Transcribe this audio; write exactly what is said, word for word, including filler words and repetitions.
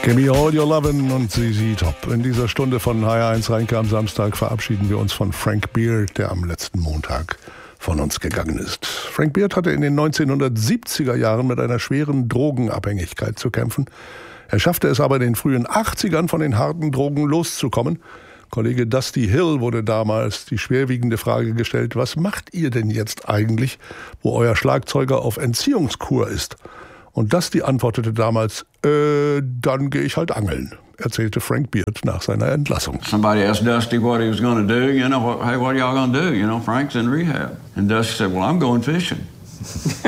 Gimme All Your Lovin' und Z Z Top. In dieser Stunde von H R eins Rheinke am Samstag verabschieden wir uns von Frank Beard, der am letzten Montag von uns gegangen ist. Frank Beard hatte in den neunzehnhundertsiebziger Jahren mit einer schweren Drogenabhängigkeit zu kämpfen. Er schaffte es aber in den frühen achtzigern von den harten Drogen loszukommen. Kollege Dusty Hill wurde damals die schwerwiegende Frage gestellt: Was macht ihr denn jetzt eigentlich, wo euer Schlagzeuger auf Entziehungskur ist? Und Dusty antwortete damals: äh, dann gehe ich halt angeln, erzählte Frank Beard nach seiner Entlassung. Somebody asked Dusty what he was going to do, you know, what, hey, what are y'all going to do? You know, Frank's in rehab. And Dusty said, well, I'm going fishing.